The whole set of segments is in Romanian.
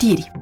Știri.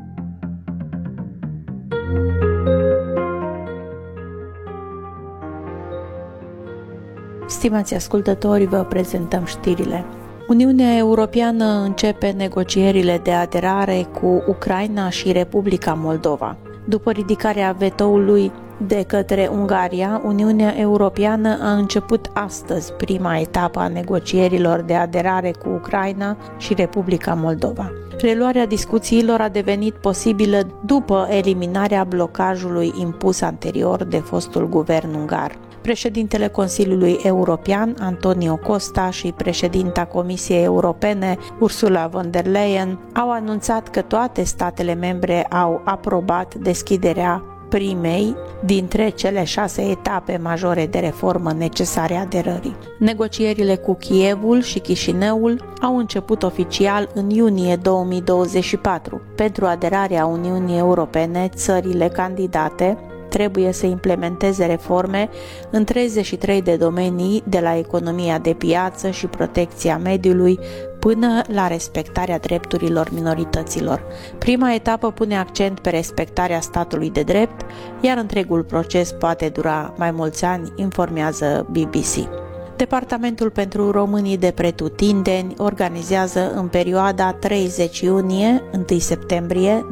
Stimați ascultători, vă prezentăm știrile. Uniunea Europeană începe negocierile de aderare cu Ucraina și Republica Moldova. După ridicarea vetoului de către Ungaria, Uniunea Europeană a început astăzi prima etapă a negocierilor de aderare cu Ucraina și Republica Moldova. Reluarea discuțiilor a devenit posibilă după eliminarea blocajului impus anterior de fostul guvern ungar. Președintele Consiliului European, Antonio Costa, și președinta Comisiei Europene, Ursula von der Leyen, au anunțat că toate statele membre au aprobat deschiderea primei dintre cele 6 etape majore de reformă necesare aderării. Negocierile cu Kievul și Chișinăul au început oficial în iunie 2024. Pentru aderarea Uniunii Europene, țările candidate trebuie să implementeze reforme în 33 de domenii, de la economia de piață și protecția mediului până la respectarea drepturilor minorităților. Prima etapă pune accent pe respectarea statului de drept, iar întregul proces poate dura mai mulți ani, informează BBC. Departamentul pentru Românii de Pretutindeni organizează în perioada 30 iunie-1 septembrie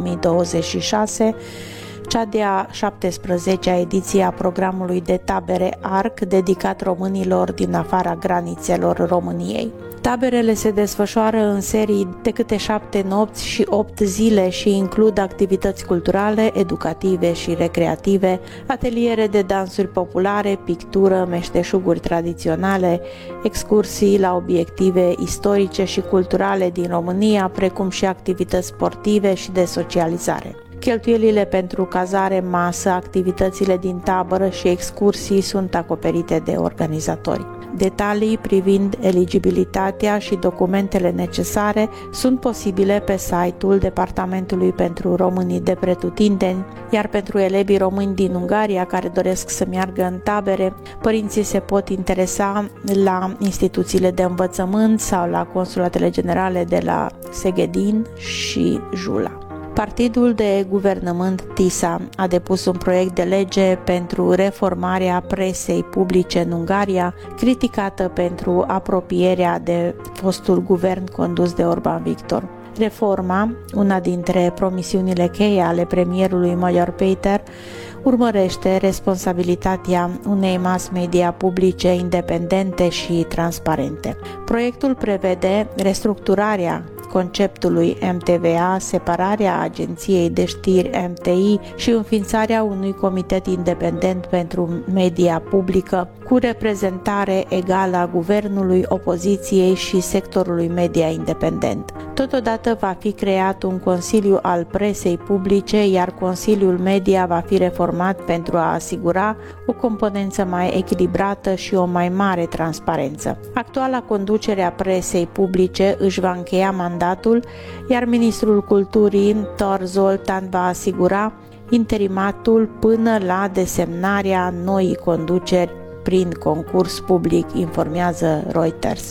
2026 cea de-a 17-a ediție a programului de tabere ARC dedicat românilor din afara granițelor României. Taberele se desfășoară în serii de câte 7 nopți și 8 zile și includ activități culturale, educative și recreative, ateliere de dansuri populare, pictură, meșteșuguri tradiționale, excursii la obiective istorice și culturale din România, precum și activități sportive și de socializare. Cheltuielile pentru cazare, masă, activitățile din tabără și excursii sunt acoperite de organizatori. Detalii privind eligibilitatea și documentele necesare sunt posibile pe site-ul Departamentului pentru Românii de Pretutindeni, iar pentru elevii români din Ungaria care doresc să meargă în tabere, părinții se pot interesa la instituțiile de învățământ sau la consulatele generale de la Szegedin și Jula. Partidul de guvernământ TISA a depus un proiect de lege pentru reformarea presei publice în Ungaria, criticată pentru apropierea de fostul guvern condus de Orbán Viktor. Reforma, una dintre promisiunile cheie ale premierului Magyar Péter, urmărește responsabilitatea unei mass media publice independente și transparente. Proiectul prevede restructurarea conceptului MTVA, separarea agenției de știri MTI și înființarea unui comitet independent pentru media publică cu reprezentare egală a guvernului, opoziției și sectorului media independent. Totodată va fi creat un consiliu al presei publice, iar Consiliul Media va fi reformat pentru a asigura o componență mai echilibrată și o mai mare transparență. Actuala conducere a presei publice își va încheia mandatul, iar ministrul culturii, Tor Zoltan, va asigura interimatul până la desemnarea noii conduceri prin concurs public, informează Reuters.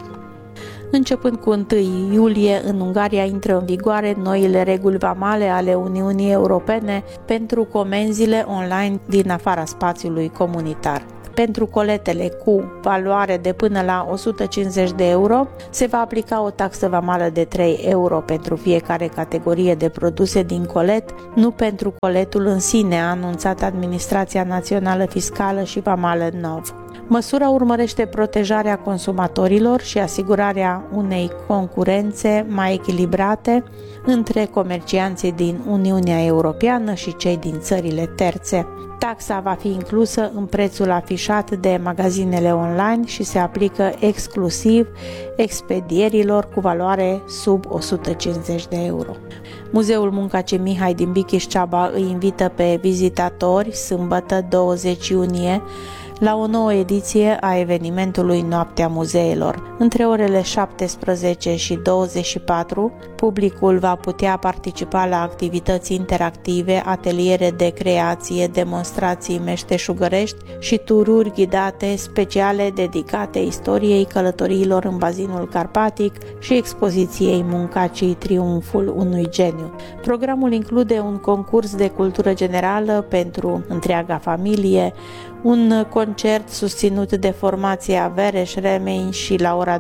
Începând cu 1 iulie, în Ungaria intră în vigoare noile reguli vamale ale Uniunii Europene pentru comenzile online din afara spațiului comunitar. Pentru coletele cu valoare de până la 150 de euro se va aplica o taxă vamală de 3 euro pentru fiecare categorie de produse din colet, nu pentru coletul în sine, a anunțat Administrația Națională Fiscală și Vamală NOV. Măsura urmărește protejarea consumatorilor și asigurarea unei concurențe mai echilibrate între comercianții din Uniunea Europeană și cei din țările terțe. Taxa va fi inclusă în prețul afișat de magazinele online și se aplică exclusiv expedierilor cu valoare sub 150 de euro. Muzeul Muncace Mihai din Bichiș-Ceaba îi invită pe vizitatori, sâmbătă 20 iunie, la o nouă ediție a evenimentului Noaptea Muzeelor. Între orele 17 și 24, publicul va putea participa la activități interactive, ateliere de creație, demonstrații meșteșugărești și tururi ghidate speciale dedicate istoriei călătoriilor în bazinul carpatic și expoziției Muncacii Triumful unui geniu. Programul include un concurs de cultură generală pentru întreaga familie, un concert susținut de formația Vereș-Remeni și la ora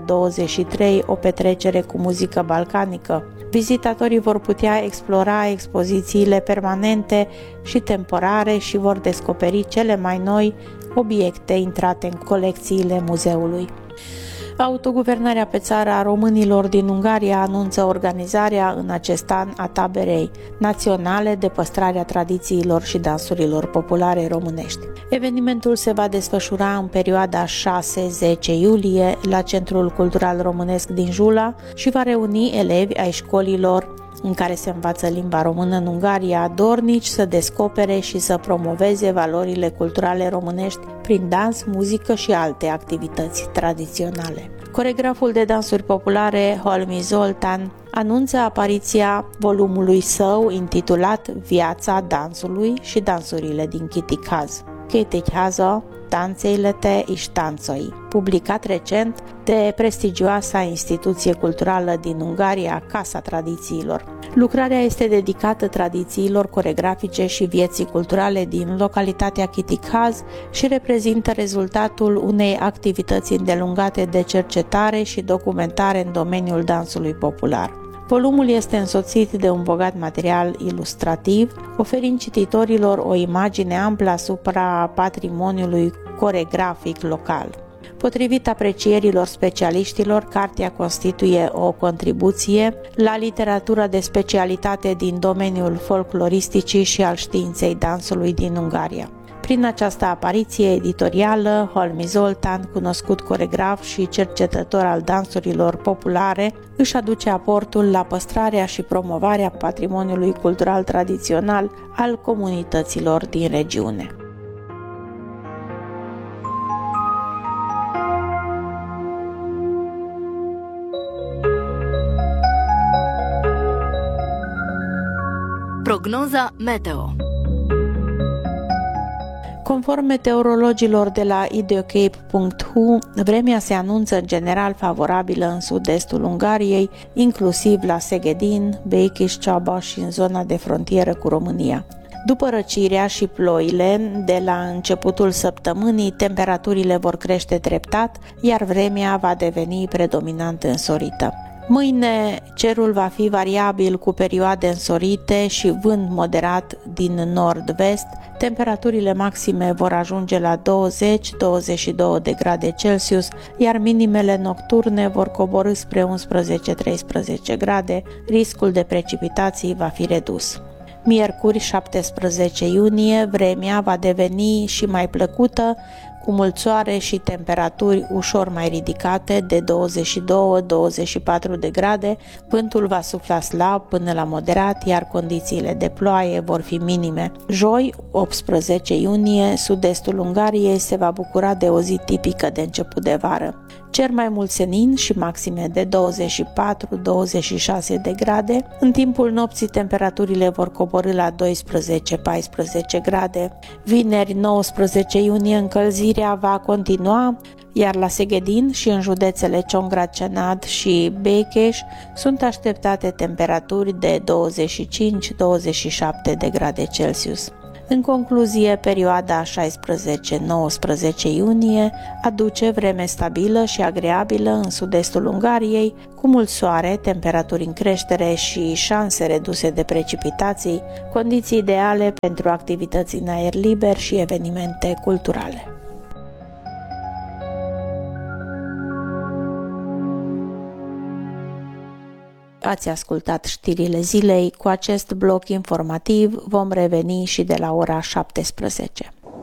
23 o petrecere cu muzică balcanică. Vizitatorii vor putea explora expozițiile permanente și temporare și vor descoperi cele mai noi obiecte intrate în colecțiile muzeului. Autoguvernarea pe țară a românilor din Ungaria anunță organizarea în acest an a taberei naționale de păstrare a tradițiilor și dansurilor populare românești. Evenimentul se va desfășura în perioada 6-10 iulie la Centrul Cultural Românesc din Jula și va reuni elevi ai școlilor în care se învață limba română în Ungaria, dornici să descopere și să promoveze valorile culturale românești prin dans, muzică și alte activități tradiționale. Coregraful de dansuri populare Holmi Zoltán anunță apariția volumului său intitulat Viața dansului și dansurile din Kitikaz. Kitikhaza, Táncélete és táncai, publicat recent de prestigioasa instituție culturală din Ungaria, Casa Tradițiilor. Lucrarea este dedicată tradițiilor coregrafice și vieții culturale din localitatea Kitikaz și reprezintă rezultatul unei activități îndelungate de cercetare și documentare în domeniul dansului popular. Volumul este însoțit de un bogat material ilustrativ, oferind cititorilor o imagine amplă asupra patrimoniului coregrafic local. Potrivit aprecierilor specialiștilor, cartea constituie o contribuție la literatura de specialitate din domeniul folcloristicii și al științei dansului din Ungaria. Prin această apariție editorială, Holmi Zoltán, cunoscut coregraf și cercetător al dansurilor populare, își aduce aportul la păstrarea și promovarea patrimoniului cultural tradițional al comunităților din regiune. Prognoza meteo. Conform meteorologilor de la ideocape.hu, vremea se anunță în general favorabilă în sud-estul Ungariei, inclusiv la Szegedin, Békés-Csaba și în zona de frontieră cu România. După răcirea și ploile de la începutul săptămânii, temperaturile vor crește treptat, iar vremea va deveni predominant însorită. Mâine cerul va fi variabil cu perioade însorite și vânt moderat din nord-vest. Temperaturile maxime vor ajunge la 20-22 de grade Celsius, iar minimele nocturne vor coborî spre 11-13 grade. Riscul de precipitații va fi redus. Miercuri, 17 iunie, vremea va deveni și mai plăcută, cu mult soare și temperaturi ușor mai ridicate de 22-24 de grade, vântul va sufla slab până la moderat, iar condițiile de ploaie vor fi minime. Joi, 18 iunie, sud-estul Ungariei se va bucura de o zi tipică de început de vară. Cer mai mult senin și maxime de 24-26 de grade. În timpul nopții temperaturile vor coborî la 12-14 grade. Vineri, 19 iunie, încălzirea va continua, iar la Szegedin și în județele Csongrád și Békés sunt așteptate temperaturi de 25-27 de grade Celsius. În concluzie, perioada 16-19 iunie aduce vreme stabilă și agreabilă în sud-estul Ungariei, cu mult soare, temperaturi în creștere și șanse reduse de precipitații, condiții ideale pentru activități în aer liber și evenimente culturale. Ați ascultat știrile zilei. Cu acest bloc informativ vom reveni și de la ora 17.